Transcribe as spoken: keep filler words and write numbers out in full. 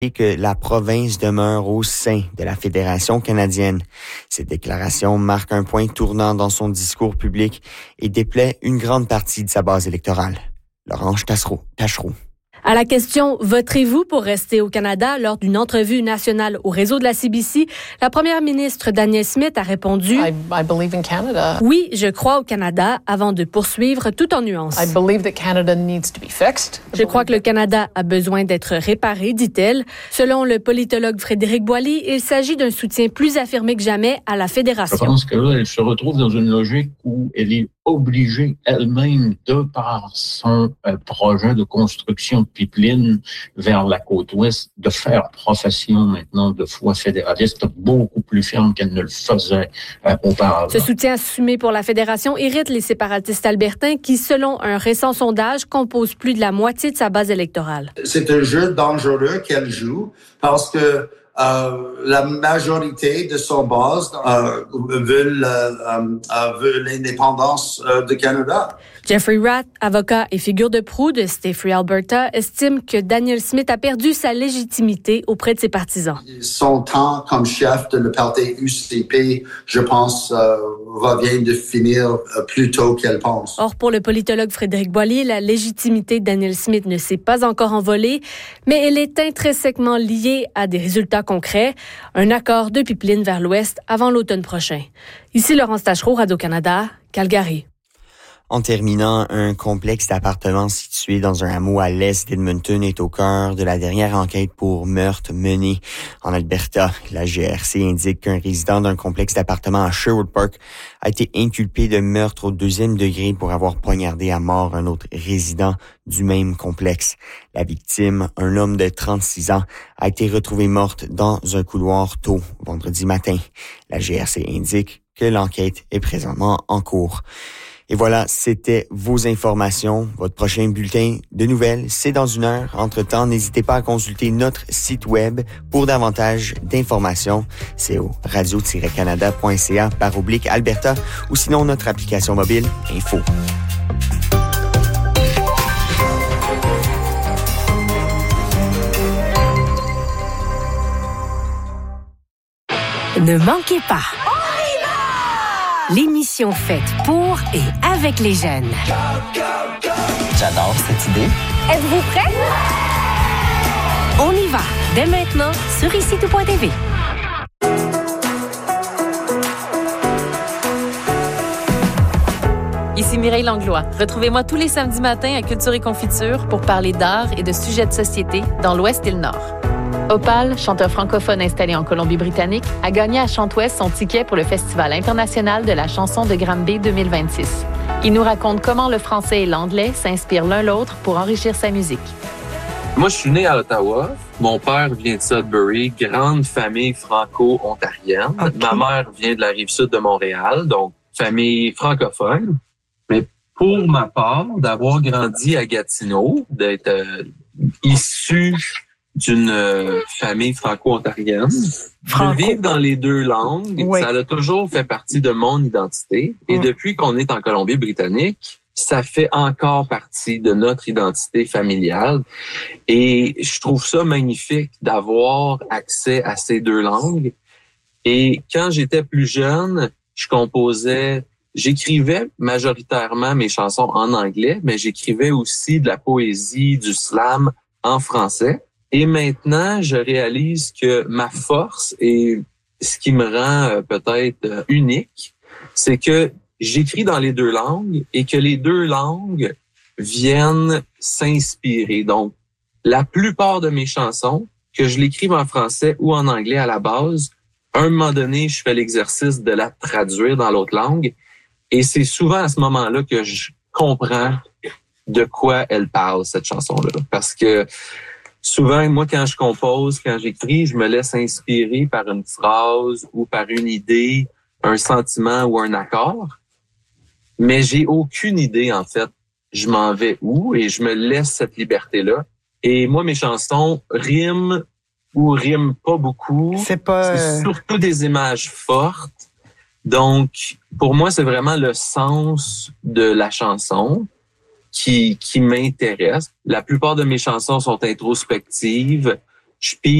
et que la province demeure au sein de la Fédération canadienne. Cette déclaration marque un point tournant dans son discours public et déplaît une grande partie de sa base électorale. Laurence Tachereau. À la question « Voterez-vous pour rester au Canada » lors d'une entrevue nationale au réseau de la C B C, la première ministre Danielle Smith a répondu I, I believe in Canada. « Oui, je crois au Canada » avant de poursuivre tout en nuances. I believe that Canada needs to be fixed. Je crois que le Canada a besoin d'être réparé, dit-elle. Selon le politologue Frédéric Boily, il s'agit d'un soutien plus affirmé que jamais à la Fédération. Je pense que là, elle se retrouve dans une logique où elle est obligée elle-même, de par son euh, projet de construction de pipeline vers la côte ouest, de faire profession maintenant de foi fédéraliste beaucoup plus ferme qu'elle ne le faisait euh, auparavant. Ce soutien assumé pour la Fédération irrite les séparatistes albertains qui, selon un récent sondage, composent plus de la moitié de sa base électorale. C'est un jeu dangereux qu'elle joue parce que Euh, la majorité de son base euh, veulent, euh, euh, veulent l'indépendance euh, du Canada. Jeffrey Rath, avocat et figure de proue de Stay Free Alberta, estime que Danielle Smith a perdu sa légitimité auprès de ses partisans. Son temps comme chef de le parti U C P, je pense, euh, va bien de finir plus tôt qu'elle pense. Or, pour le politologue Frédéric Boily, la légitimité de Danielle Smith ne s'est pas encore envolée, mais elle est intrinsèquement liée à des résultats concrets, un accord de pipeline vers l'ouest avant l'automne prochain. Ici Laurence Tachereau, Radio-Canada, Calgary. En terminant, un complexe d'appartements situé dans un hameau à l'est d'Edmonton est au cœur de la dernière enquête pour meurtre menée en Alberta. La G R C indique qu'un résident d'un complexe d'appartements à Sherwood Park a été inculpé de meurtre au deuxième degré pour avoir poignardé à mort un autre résident du même complexe. La victime, un homme de trente-six ans, a été retrouvée morte dans un couloir tôt vendredi matin. La G R C indique que l'enquête est présentement en cours. Et voilà, c'était vos informations. Votre prochain bulletin de nouvelles, c'est dans une heure. Entre-temps, n'hésitez pas à consulter notre site web pour davantage d'informations. C'est au radio tiret canada point c a par oblique Alberta ou sinon notre application mobile Info. Ne manquez pas. L'émission faite pour et avec les jeunes. J'adore cette idée. Êtes-vous prêts? On y va, dès maintenant, sur ici tout point t v. Ici Mireille Langlois. Retrouvez-moi tous les samedis matins à Culture et Confiture pour parler d'art et de sujets de société dans l'Ouest et le Nord. Opal, chanteur francophone installé en Colombie-Britannique, a gagné à Chante-Ouest son ticket pour le Festival international de la chanson de Granby deux mille vingt-six. Il nous raconte comment le français et l'anglais s'inspirent l'un l'autre pour enrichir sa musique. Moi, je suis né à Ottawa. Mon père vient de Sudbury, grande famille franco-ontarienne. Okay. Ma mère vient de la Rive-Sud de Montréal, donc famille francophone. Mais pour ma part, d'avoir grandi à Gatineau, d'être euh, issu d'une euh, famille franco-ontarienne. Franco. De vivre dans les deux langues, oui. Ça a toujours fait partie de mon identité. Et mmh. depuis qu'on est en Colombie-Britannique, ça fait encore partie de notre identité familiale. Et je trouve ça magnifique d'avoir accès à ces deux langues. Et quand j'étais plus jeune, je composais, j'écrivais majoritairement mes chansons en anglais, mais j'écrivais aussi de la poésie, du slam en français. Et maintenant, je réalise que ma force et ce qui me rend euh, peut-être euh, unique, c'est que j'écris dans les deux langues et que les deux langues viennent s'inspirer. Donc, la plupart de mes chansons, que je l'écrive en français ou en anglais à la base, à un moment donné, je fais l'exercice de la traduire dans l'autre langue. Et c'est souvent à ce moment-là que je comprends de quoi elle parle, cette chanson-là. Parce que souvent, moi, quand je compose, quand j'écris, je me laisse inspirer par une phrase ou par une idée, un sentiment ou un accord. Mais j'ai aucune idée, en fait. Je m'en vais où et je me laisse cette liberté-là. Et moi, mes chansons riment ou riment pas beaucoup. C'est pas... C'est surtout des images fortes. Donc, pour moi, c'est vraiment le sens de la chanson qui qui m'intéresse. La plupart de mes chansons sont introspectives. Je pige